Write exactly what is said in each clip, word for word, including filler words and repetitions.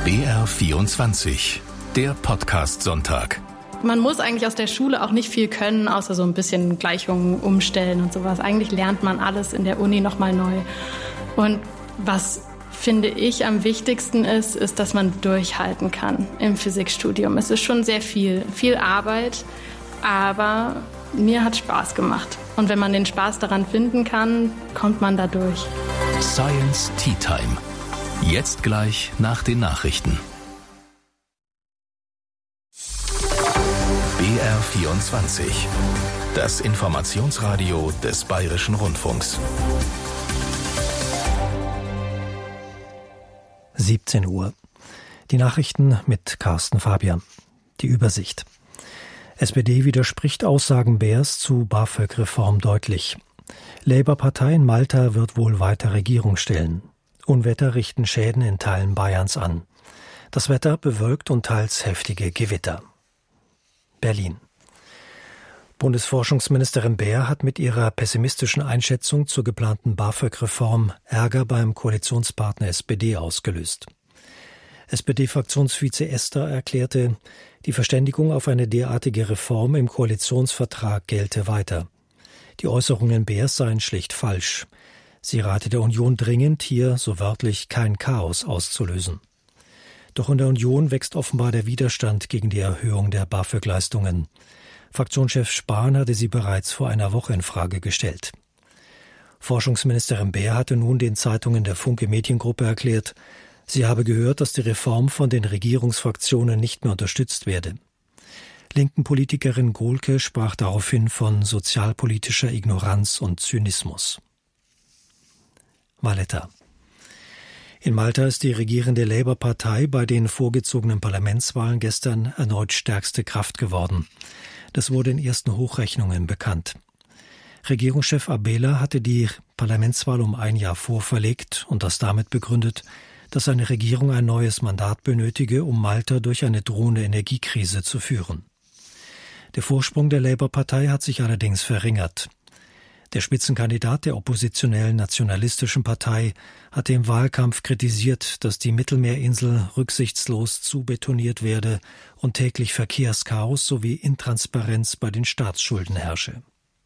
B R vierundzwanzig, der Podcast-Sonntag. Man muss eigentlich aus der Schule auch nicht viel können, außer so ein bisschen Gleichungen umstellen und sowas. Eigentlich lernt man alles in der Uni nochmal neu. Und was, finde ich, am wichtigsten ist, ist, dass man durchhalten kann im Physikstudium. Es ist schon sehr viel, viel Arbeit, aber mir hat Spaß gemacht. Und wenn man den Spaß daran finden kann, kommt man da durch. Science Tea Time. Jetzt gleich nach den Nachrichten. B R vierundzwanzig. Das Informationsradio des Bayerischen Rundfunks. siebzehn Uhr. Die Nachrichten mit Carsten Fabian. Die Übersicht. S P D widerspricht Aussagen Beers zu BAföG-Reform deutlich. Labour-Partei in Malta wird wohl weiter Regierung stellen. Unwetter richten Schäden in Teilen Bayerns an. Das Wetter bewölkt und teils heftige Gewitter. Berlin. Bundesforschungsministerin Beer hat mit ihrer pessimistischen Einschätzung zur geplanten BAföG-Reform Ärger beim Koalitionspartner S P D ausgelöst. S P D-Fraktionsvize Ester erklärte, die Verständigung auf eine derartige Reform im Koalitionsvertrag gelte weiter. Die Äußerungen Beers seien schlicht falsch. Sie rate der Union dringend, hier, so wörtlich, kein Chaos auszulösen. Doch in der Union wächst offenbar der Widerstand gegen die Erhöhung der BAföG-Leistungen. Fraktionschef Spahn hatte sie bereits vor einer Woche in Frage gestellt. Forschungsministerin Beer hatte nun den Zeitungen der Funke Mediengruppe erklärt, sie habe gehört, dass die Reform von den Regierungsfraktionen nicht mehr unterstützt werde. Linken Politikerin Gohlke sprach daraufhin von sozialpolitischer Ignoranz und Zynismus. Valletta. In Malta ist die regierende Labour-Partei bei den vorgezogenen Parlamentswahlen gestern erneut stärkste Kraft geworden. Das wurde in ersten Hochrechnungen bekannt. Regierungschef Abela hatte die Parlamentswahl um ein Jahr vorverlegt und das damit begründet, dass seine Regierung ein neues Mandat benötige, um Malta durch eine drohende Energiekrise zu führen. Der Vorsprung der Labour-Partei hat sich allerdings verringert. Der Spitzenkandidat der oppositionellen nationalistischen Partei hatte im Wahlkampf kritisiert, dass die Mittelmeerinsel rücksichtslos zubetoniert werde und täglich Verkehrschaos sowie Intransparenz bei den Staatsschulden herrsche.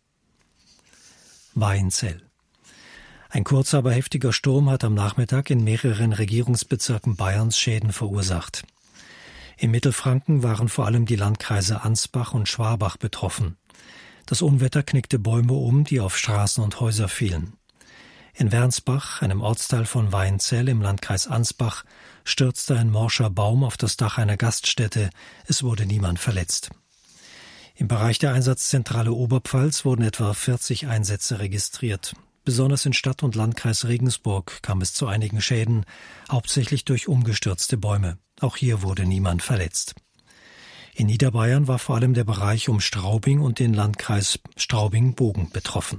Weinzell. Ein kurzer, aber heftiger Sturm hat am Nachmittag in mehreren Regierungsbezirken Bayerns Schäden verursacht. In Mittelfranken waren vor allem die Landkreise Ansbach und Schwabach betroffen. Das Unwetter knickte Bäume um, die auf Straßen und Häuser fielen. In Wernsbach, einem Ortsteil von Weinzell im Landkreis Ansbach, stürzte ein morscher Baum auf das Dach einer Gaststätte. Es wurde niemand verletzt. Im Bereich der Einsatzzentrale Oberpfalz wurden etwa vierzig Einsätze registriert. Besonders in Stadt und Landkreis Regensburg kam es zu einigen Schäden, hauptsächlich durch umgestürzte Bäume. Auch hier wurde niemand verletzt. In Niederbayern war vor allem der Bereich um Straubing und den Landkreis Straubing-Bogen betroffen.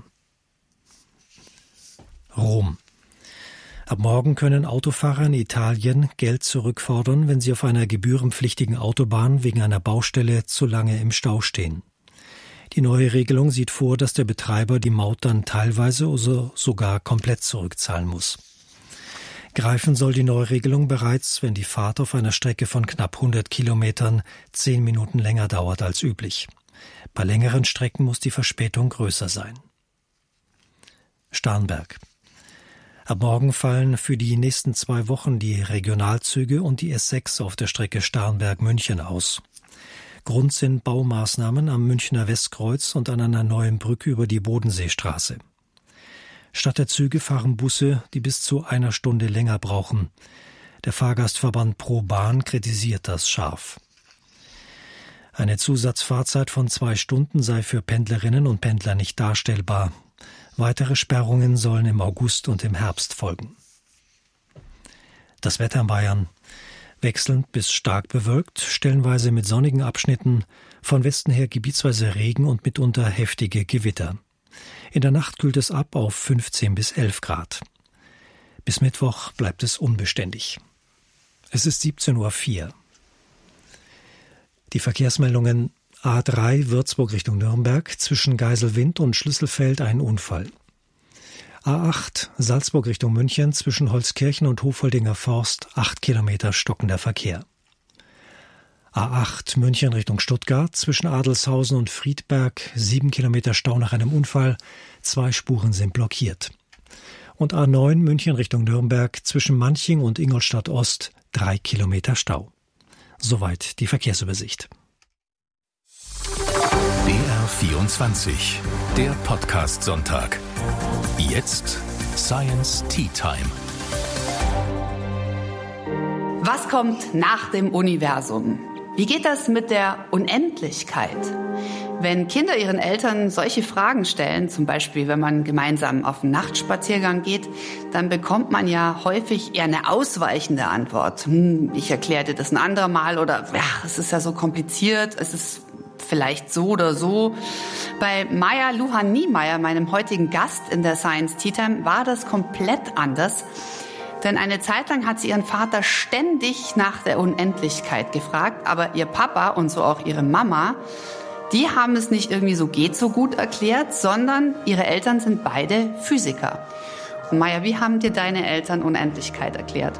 Rom. Ab morgen können Autofahrer in Italien Geld zurückfordern, wenn sie auf einer gebührenpflichtigen Autobahn wegen einer Baustelle zu lange im Stau stehen. Die neue Regelung sieht vor, dass der Betreiber die Maut dann teilweise oder sogar komplett zurückzahlen muss. Greifen soll die Neuregelung bereits, wenn die Fahrt auf einer Strecke von knapp hundert Kilometern zehn Minuten länger dauert als üblich. Bei längeren Strecken muss die Verspätung größer sein. Starnberg. Ab morgen fallen für die nächsten zwei Wochen die Regionalzüge und die S sechs auf der Strecke Starnberg-München aus. Grund sind Baumaßnahmen am Münchner Westkreuz und an einer neuen Brücke über die Bodenseestraße. Statt der Züge fahren Busse, die bis zu einer Stunde länger brauchen. Der Fahrgastverband Pro Bahn kritisiert das scharf. Eine Zusatzfahrzeit von zwei Stunden sei für Pendlerinnen und Pendler nicht darstellbar. Weitere Sperrungen sollen im August und im Herbst folgen. Das Wetter in Bayern. Wechselnd bis stark bewölkt, stellenweise mit sonnigen Abschnitten, von Westen her gebietsweise Regen und mitunter heftige Gewitter. In der Nacht kühlt es ab auf fünfzehn bis elf Grad. Bis Mittwoch bleibt es unbeständig. Es ist siebzehn Uhr vier. Die Verkehrsmeldungen: A drei Würzburg Richtung Nürnberg, zwischen Geiselwind und Schlüsselfeld ein Unfall. A acht Salzburg Richtung München zwischen Holzkirchen und Hofoldinger Forst acht Kilometer stockender Verkehr. A acht München Richtung Stuttgart zwischen Adelshausen und Friedberg sieben Kilometer Stau nach einem Unfall, zwei Spuren sind blockiert. Und A neun München Richtung Nürnberg zwischen Manching und Ingolstadt Ost drei Kilometer Stau. Soweit die Verkehrsübersicht. B R vierundzwanzig, der Podcast Sonntag. Jetzt Science Tea Time. Was kommt nach dem Universum? Wie geht das mit der Unendlichkeit? Wenn Kinder ihren Eltern solche Fragen stellen, zum Beispiel wenn man gemeinsam auf einen Nachtspaziergang geht, dann bekommt man ja häufig eher eine ausweichende Antwort. Hm, ich erkläre dir das ein anderer Mal oder ja, es ist ja so kompliziert, es ist vielleicht so oder so. Bei Maja Luhan-Niemeyer, meinem heutigen Gast in der Science Tea Time, war das komplett anders. Denn eine Zeit lang hat sie ihren Vater ständig nach der Unendlichkeit gefragt, aber ihr Papa und so auch ihre Mama, die haben es nicht irgendwie so geht so gut erklärt, sondern ihre Eltern sind beide Physiker. Und Maja, wie haben dir deine Eltern Unendlichkeit erklärt?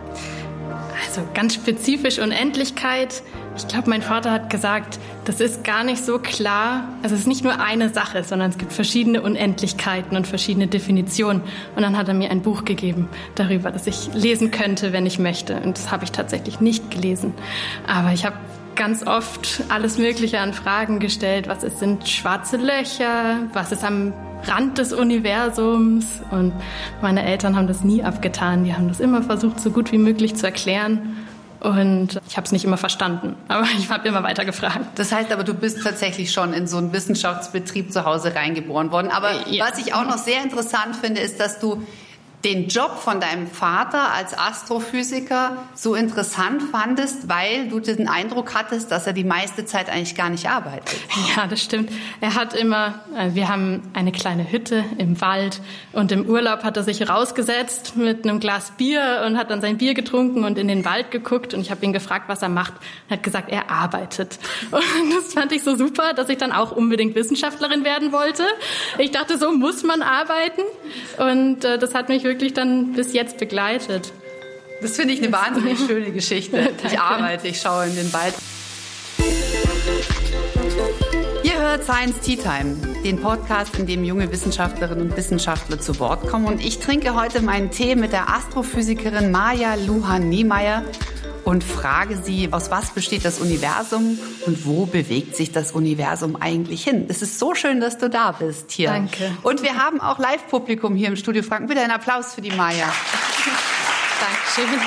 Also ganz spezifisch Unendlichkeit. Ich glaube, mein Vater hat gesagt, das ist gar nicht so klar. Also es ist nicht nur eine Sache, sondern es gibt verschiedene Unendlichkeiten und verschiedene Definitionen. Und dann hat er mir ein Buch gegeben darüber, das ich lesen könnte, wenn ich möchte. Und das habe ich tatsächlich nicht gelesen. Aber ich habe ganz oft alles Mögliche an Fragen gestellt. Was ist, sind schwarze Löcher? Was ist am Rand des Universums? Und meine Eltern haben das nie abgetan. Die haben das immer versucht, so gut wie möglich zu erklären. Und ich habe es nicht immer verstanden, aber ich habe immer weiter gefragt. Das heißt aber, du bist tatsächlich schon in so einen Wissenschaftsbetrieb zu Hause reingeboren worden. Aber ja. Was ich auch noch sehr interessant finde, ist, dass du den Job von deinem Vater als Astrophysiker so interessant fandest, weil du den Eindruck hattest, dass er die meiste Zeit eigentlich gar nicht arbeitet. Ja, das stimmt. Er hat immer, wir haben eine kleine Hütte im Wald und im Urlaub hat er sich rausgesetzt mit einem Glas Bier und hat dann sein Bier getrunken und in den Wald geguckt und ich habe ihn gefragt, was er macht. Er hat gesagt, er arbeitet. Und das fand ich so super, dass ich dann auch unbedingt Wissenschaftlerin werden wollte. Ich dachte, so muss man arbeiten und äh, das hat mich wirklich dann bis jetzt begleitet. Das finde ich eine wahnsinnig schöne Geschichte. Ich arbeite, ich schaue in den Wald. Ihr hört Science Tea Time, den Podcast, in dem junge Wissenschaftlerinnen und Wissenschaftler zu Wort kommen. Und ich trinke heute meinen Tee mit der Astrophysikerin Maja Luhan-Niemeyer und frage sie, aus was besteht das Universum und wo bewegt sich das Universum eigentlich hin? Es ist so schön, dass du da bist hier. Danke. Und wir haben auch Live-Publikum hier im Studio Franken. Bitte einen Applaus für die Maja. Dankeschön.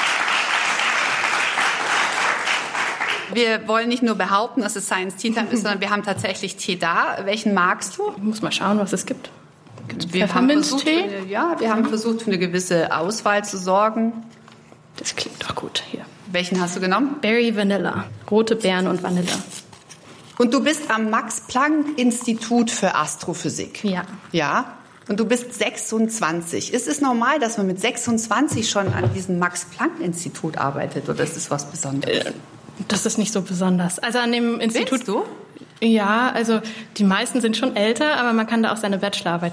Wir wollen nicht nur behaupten, dass es Science Tea Time ist, sondern wir haben tatsächlich Tee da. Welchen magst du? Ich muss mal schauen, was es gibt. Wir haben versucht, für eine, ja, wir haben versucht, für eine gewisse Auswahl zu sorgen. Das klingt doch gut hier. Welchen hast du genommen? Berry Vanilla. Rote Beeren und Vanille. Und du bist am Max-Planck-Institut für Astrophysik. Ja. Ja. Und du bist sechsundzwanzig. Ist es normal, dass man mit sechsundzwanzig schon an diesem Max-Planck-Institut arbeitet? Oder ist es was Besonderes? Äh, das ist nicht so besonders. Also an dem Institut... Willst du? Ja, also die meisten sind schon älter, aber man kann da auch seine Bachelorarbeit